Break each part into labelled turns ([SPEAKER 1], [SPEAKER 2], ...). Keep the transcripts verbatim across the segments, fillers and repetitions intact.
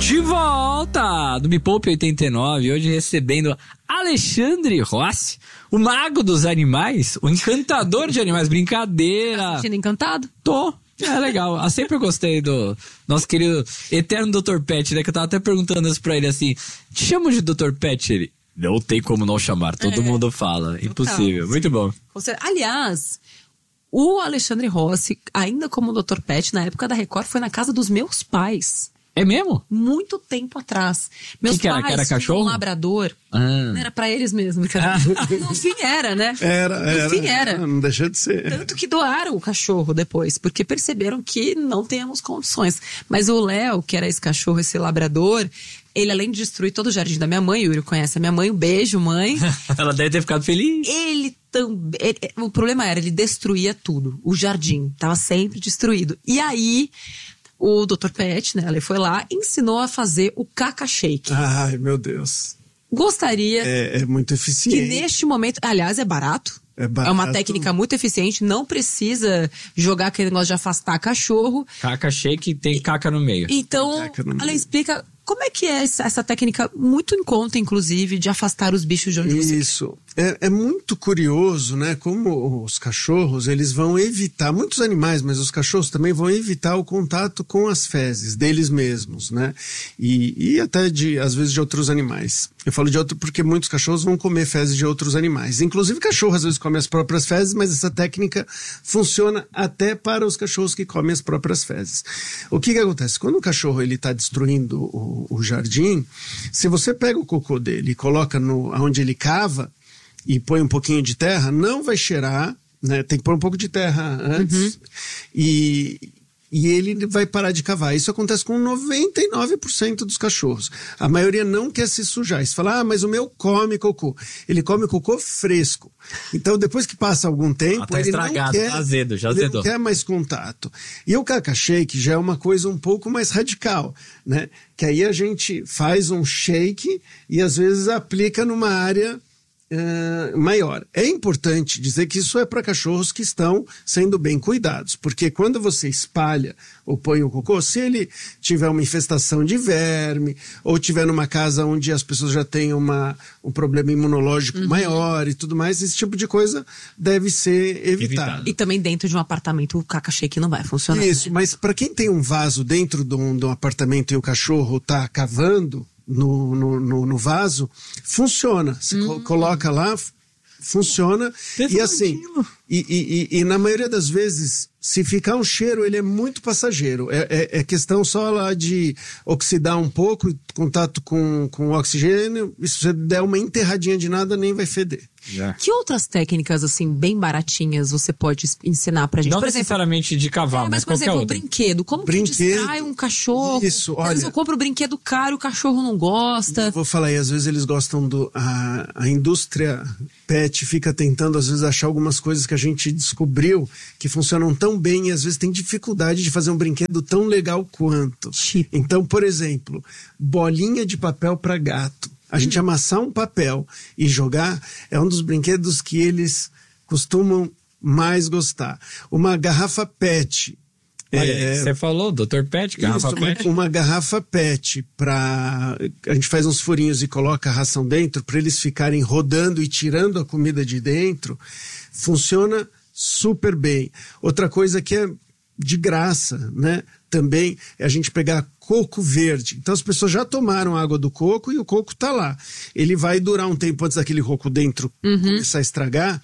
[SPEAKER 1] De volta no Me Poupe oitenta e nove, hoje recebendo Alexandre Rossi, o mago dos animais, o encantador de animais. Brincadeira.
[SPEAKER 2] Tá sentindo encantado?
[SPEAKER 1] Tô. É legal. Eu sempre gostei do nosso querido eterno doutor Pet, né? Que eu tava até perguntando isso pra ele assim: te chamo de doutor Pet? Ele, não tem como não chamar, todo é, mundo fala. Impossível. Total. Muito bom.
[SPEAKER 2] Aliás, o Alexandre Rossi, ainda como doutor Pet, na época da Record, foi na casa dos meus pais.
[SPEAKER 1] É mesmo?
[SPEAKER 2] Muito tempo atrás. Meus
[SPEAKER 1] que que
[SPEAKER 2] pais
[SPEAKER 1] era? Que era cachorro?
[SPEAKER 2] Um labrador.
[SPEAKER 1] Ah.
[SPEAKER 2] Não era pra eles mesmo. Ah. No fim era, né?
[SPEAKER 3] Era, era.
[SPEAKER 2] No fim era.
[SPEAKER 3] Não deixa de ser.
[SPEAKER 2] Tanto que doaram o cachorro depois, porque perceberam que não temos condições. Mas o Léo, que era esse cachorro, esse labrador, ele além de destruir todo o jardim da minha mãe, o Yuri conhece a minha mãe, um beijo, mãe.
[SPEAKER 1] Ela deve ter ficado feliz.
[SPEAKER 2] Ele também... O problema era, ele destruía tudo. O jardim tava sempre destruído. E aí... O doutor Pet, né, ele foi lá, ensinou a fazer o Kaka Shake.
[SPEAKER 3] Ai, meu Deus.
[SPEAKER 2] Gostaria...
[SPEAKER 3] É, é muito eficiente.
[SPEAKER 2] Que neste momento... Aliás, é barato.
[SPEAKER 3] É barato.
[SPEAKER 2] É uma técnica muito eficiente. Não precisa jogar aquele negócio de afastar cachorro.
[SPEAKER 1] Kaka Shake tem caca no meio.
[SPEAKER 2] Então, ela explica... Como é que é essa, essa técnica, muito em conta, inclusive, de afastar os bichos de onde você quer?
[SPEAKER 3] Isso. É, é muito curioso, né? Como os cachorros, eles vão evitar, muitos animais, mas os cachorros também vão evitar o contato com as fezes deles mesmos, né? E, e até, de, às vezes, de outros animais. Eu falo de outro porque muitos cachorros vão comer fezes de outros animais. Inclusive, cachorro às vezes come as próprias fezes, mas essa técnica funciona até para os cachorros que comem as próprias fezes. O que que acontece? Quando o cachorro ele está destruindo o o jardim, se você pega o cocô dele e coloca no, onde ele cava e põe um pouquinho de terra, não vai cheirar, né? Tem que pôr um pouco de terra antes. Uhum. E, e ele vai parar de cavar. Isso acontece com noventa e nove por cento dos cachorros. A maioria não quer se sujar. E você fala, ah, mas o meu come cocô. Ele come cocô fresco. Então, depois que passa algum tempo,
[SPEAKER 1] ah, tá
[SPEAKER 3] ele
[SPEAKER 1] estragado,
[SPEAKER 3] não quer,
[SPEAKER 1] tá azedo, já
[SPEAKER 3] ele
[SPEAKER 1] azedou.
[SPEAKER 3] não quer mais contato. E o Kaka Shake já é uma coisa um pouco mais radical, né? Que aí a gente faz um shake e às vezes aplica numa área Uh, maior. É importante dizer que isso é para cachorros que estão sendo bem cuidados, porque quando você espalha ou põe o cocô, se ele tiver uma infestação de verme ou tiver numa casa onde as pessoas já têm uma, um problema imunológico uhum. maior e tudo mais, esse tipo de coisa deve ser evitado. evitado.
[SPEAKER 2] E também dentro de um apartamento o Kaka Shake não vai funcionar.
[SPEAKER 3] Isso,
[SPEAKER 2] né?
[SPEAKER 3] Mas para quem tem um vaso dentro de um, de um apartamento e o cachorro está cavando No, no, no, no vaso, funciona. Você hum. coloca lá, funciona. E assim, e, e, e, e na maioria das vezes, se ficar um cheiro, ele é muito passageiro. É, é, é questão só lá de oxidar um pouco, contato com, com oxigênio, e se você der uma enterradinha de nada, nem vai feder.
[SPEAKER 1] Yeah.
[SPEAKER 2] Que outras técnicas, assim, bem baratinhas você pode ensinar pra gente?
[SPEAKER 1] Não
[SPEAKER 2] por
[SPEAKER 1] necessariamente
[SPEAKER 2] exemplo,
[SPEAKER 1] de cavalo,
[SPEAKER 2] é,
[SPEAKER 1] mas,
[SPEAKER 2] mas por
[SPEAKER 1] qualquer
[SPEAKER 2] exemplo,
[SPEAKER 1] outra.
[SPEAKER 2] brinquedo. Como
[SPEAKER 3] brinquedo,
[SPEAKER 2] que distrai um cachorro?
[SPEAKER 3] Isso, olha...
[SPEAKER 2] Às vezes eu compro um brinquedo caro e o cachorro não gosta.
[SPEAKER 3] Vou falar aí, às vezes eles gostam do... A, a indústria pet fica tentando, às vezes, achar algumas coisas que a gente descobriu que funcionam tão bem e às vezes tem dificuldade de fazer um brinquedo tão legal quanto.
[SPEAKER 2] Tipo.
[SPEAKER 3] Então, por exemplo, bolinha de papel para gato. A gente amassar um papel e jogar é um dos brinquedos que eles costumam mais gostar. Uma garrafa pet.
[SPEAKER 1] Olha,
[SPEAKER 3] é,
[SPEAKER 1] você falou, doutor Pet, garrafa
[SPEAKER 3] isso,
[SPEAKER 1] pet?
[SPEAKER 3] Uma garrafa pet para a gente faz uns furinhos e coloca a ração dentro para eles ficarem rodando e tirando a comida de dentro. Funciona super bem. Outra coisa que é de graça, né? Também é a gente pegar coco verde. Então as pessoas já tomaram água do coco e o coco tá lá. Ele vai durar um tempo antes daquele coco dentro uhum. começar a estragar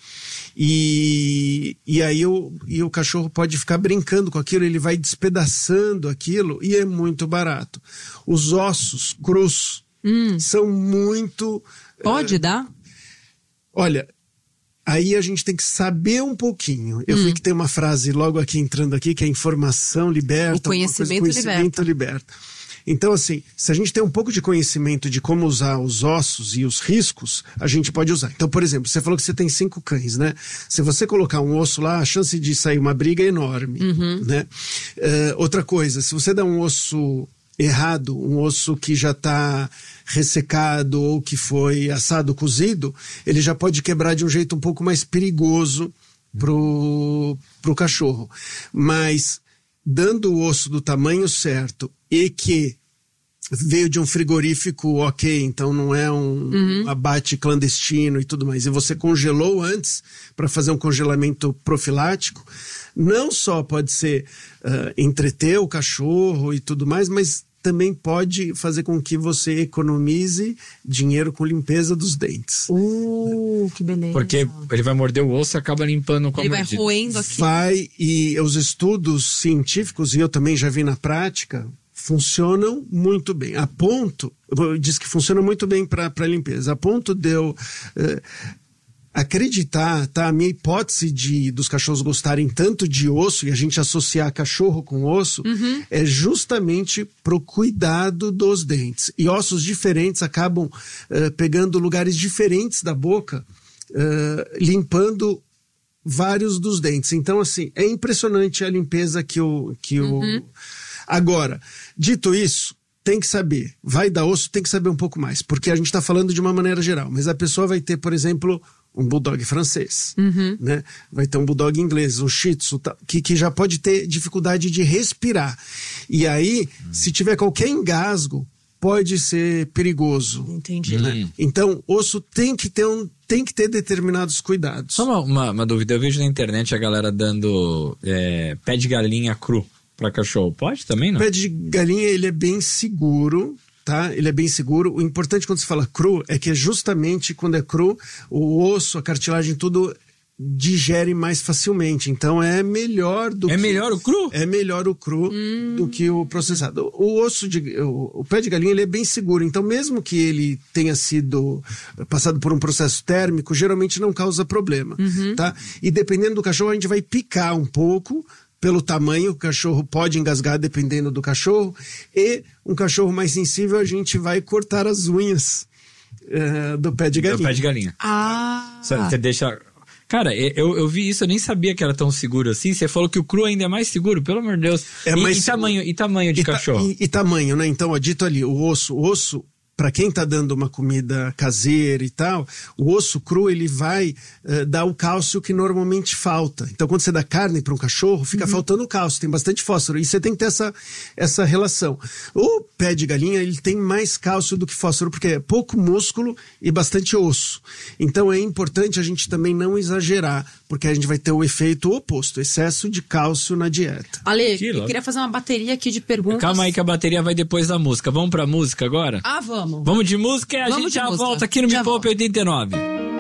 [SPEAKER 3] e, e aí o, e o cachorro pode ficar brincando com aquilo, ele vai despedaçando aquilo e é muito barato. Os ossos crus hum. são muito...
[SPEAKER 2] Pode
[SPEAKER 3] uh,
[SPEAKER 2] dar?
[SPEAKER 3] Olha... Aí a gente tem que saber um pouquinho. Eu hum. vi que tem uma frase logo aqui entrando aqui, que é informação liberta.
[SPEAKER 2] O conhecimento,
[SPEAKER 3] coisa, conhecimento liberta. liberta. Então, assim, se a gente tem um pouco de conhecimento de como usar os ossos e os riscos, a gente pode usar. Então, por exemplo, você falou que você tem cinco cães, né? Se você colocar um osso lá, a chance de sair uma briga é enorme, uhum. né? Uh, outra coisa, se você dá um osso errado, um osso que já está ressecado ou que foi assado, cozido, ele já pode quebrar de um jeito um pouco mais perigoso pro, pro cachorro. Mas dando o osso do tamanho certo e que veio de um frigorífico ok, então não é um uhum. abate clandestino e tudo mais, e você congelou antes para fazer um congelamento profilático, não só pode ser uh, entreter o cachorro e tudo mais, mas também pode fazer com que você economize dinheiro com limpeza dos dentes.
[SPEAKER 2] Uh, que beleza.
[SPEAKER 1] Porque ele vai morder o osso e acaba limpando com a
[SPEAKER 2] Ele vai
[SPEAKER 1] mordida.
[SPEAKER 2] roendo aqui.
[SPEAKER 3] Vai, e os estudos científicos, e eu também já vi na prática, funcionam muito bem. A ponto, diz que funciona muito bem para limpeza, a ponto de eu uh, acreditar, tá? A minha hipótese de, dos cachorros gostarem tanto de osso e a gente associar cachorro com osso uhum. é justamente pro cuidado dos dentes. E ossos diferentes acabam uh, pegando lugares diferentes da boca, uh, limpando vários dos dentes. Então, assim, é impressionante a limpeza que o... Que uhum. o... Agora, dito isso, tem que saber, vai dar osso, tem que saber um pouco mais, porque a gente está falando de uma maneira geral, mas a pessoa vai ter, por exemplo, um bulldog francês, uhum. né? Vai ter um bulldog inglês, um shih tzu, que, que já pode ter dificuldade de respirar. E aí, uhum. se tiver qualquer engasgo, pode ser perigoso.
[SPEAKER 2] Entendi.
[SPEAKER 3] Né? Então, osso tem que ter um tem que ter determinados cuidados.
[SPEAKER 1] Só uma, uma, uma dúvida, eu vejo na internet a galera dando é, pé de galinha cru para cachorro. Pode também, não?
[SPEAKER 3] Pé de galinha, ele é bem seguro, tá? Ele é bem seguro. O importante quando se fala cru é que é justamente quando é cru, o osso, a cartilagem, tudo digere mais facilmente. Então é melhor do
[SPEAKER 1] é
[SPEAKER 3] que...
[SPEAKER 1] É melhor o cru?
[SPEAKER 3] É melhor o cru hum. do que o processado. O osso, de, o, o pé de galinha, ele é bem seguro. Então mesmo que ele tenha sido passado por um processo térmico, geralmente não causa problema, uhum. tá? E dependendo do cachorro, a gente vai picar um pouco. Pelo tamanho, o cachorro pode engasgar dependendo do cachorro. E um cachorro mais sensível, a gente vai cortar as unhas uh, do pé de galinha.
[SPEAKER 1] Do pé de galinha.
[SPEAKER 2] Ah!
[SPEAKER 1] Você deixa... Cara, eu, eu vi isso, eu nem sabia que era tão seguro assim. Você falou que o cru ainda é mais seguro, pelo amor de Deus.
[SPEAKER 3] É
[SPEAKER 1] e,
[SPEAKER 3] mais
[SPEAKER 1] e, tamanho, e tamanho de
[SPEAKER 3] e
[SPEAKER 1] cachorro?
[SPEAKER 3] Ta, e, e tamanho, né? Então, ó, dito ali, o osso, o osso... Para quem está dando uma comida caseira e tal, o osso cru ele vai uh, dar o cálcio que normalmente falta. Então, quando você dá carne para um cachorro, fica uhum. faltando cálcio, tem bastante fósforo. E você tem que ter essa, essa relação. O pé de galinha ele tem mais cálcio do que fósforo, porque é pouco músculo e bastante osso. Então, é importante a gente também não exagerar, porque a gente vai ter o efeito oposto, excesso de cálcio na dieta.
[SPEAKER 2] Ale, que eu queria fazer uma bateria aqui de perguntas.
[SPEAKER 1] Calma aí que a bateria vai depois da música. Vamos pra música agora?
[SPEAKER 2] Ah, vamos.
[SPEAKER 1] Vamos de música e a
[SPEAKER 2] vamos
[SPEAKER 1] gente já
[SPEAKER 2] música.
[SPEAKER 1] volta aqui no
[SPEAKER 2] já
[SPEAKER 1] Me Poupe oitenta e nove.